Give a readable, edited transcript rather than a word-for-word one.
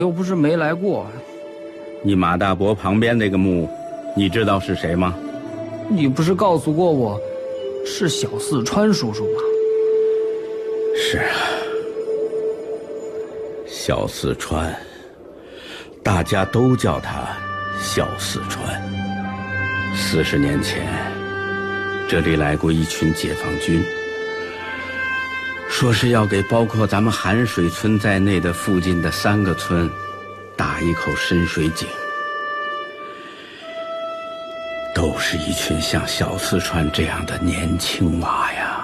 又不是没来过。 你马大伯旁边那个墓，你知道是谁吗？ 你不是告诉过我，是小四川叔叔吗？ 是啊，小四川，大家都叫他小四川。40年前，这里来过一群解放军，说是要给包括咱们寒水村在内的附近的3个村打一口深水井。都是一群像小四川这样的年轻娃呀。